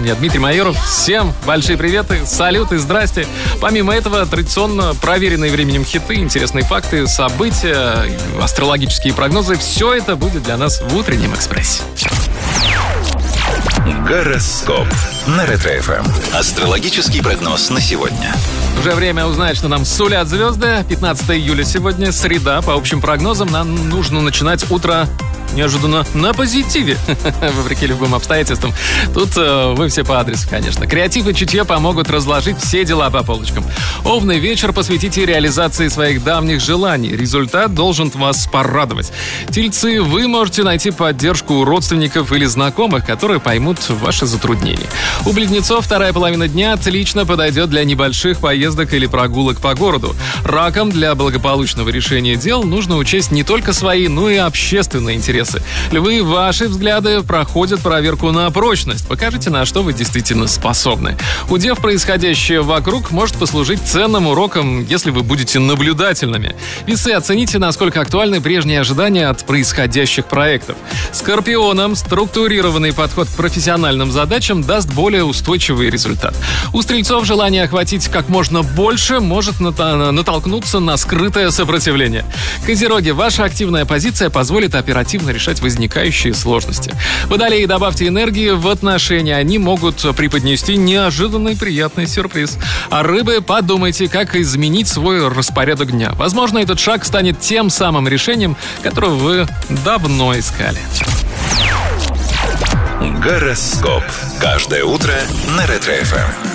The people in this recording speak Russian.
меня Дмитрий Майоров. Всем большие приветы, салюты, здрасте. Помимо этого, традиционно проверенные временем хиты, интересные факты, события, астрологические прогнозы. Все это будет для нас в утреннем экспрессе. Гороскоп на Ретро-ФМ. Астрологический прогноз на сегодня. Уже время узнать, что нам сулят звезды. 15 июля сегодня, среда. По общим прогнозам, нам нужно начинать утро неожиданно на позитиве, вопреки любым обстоятельствам. Тут вы все по адресу, конечно. Креатив и чутье помогут разложить все дела по полочкам. Овны, вечер посвятите реализации своих давних желаний. Результат должен вас порадовать. Тельцы, вы можете найти поддержку у родственников или знакомых, которые поймут ваши затруднения. У близнецов вторая половина дня отлично подойдет для небольших поездок или прогулок по городу. Ракам для благополучного решения дел нужно учесть не только свои, но и общественные интересы. Львы, ваши взгляды проходят проверку на прочность. Покажите, на что вы действительно способны. У дев происходящее вокруг может послужить ценным уроком, если вы будете наблюдательными. Весы, оцените, насколько актуальны прежние ожидания от происходящих проектов. Скорпионам структурированный подход к профессиональным задачам даст более устойчивый результат. У стрельцов желание охватить как можно больше может натолкнуться на скрытое сопротивление. Козероги, ваша активная позиция позволит оперативно решать возникающие сложности. Водолеи, добавьте энергии в отношения, они могут преподнести неожиданный приятный сюрприз. А рыбы, подумайте, как изменить свой распорядок дня. Возможно, этот шаг станет тем самым решением, которое вы давно искали. Гороскоп. Каждое утро на Ретро-ФМ.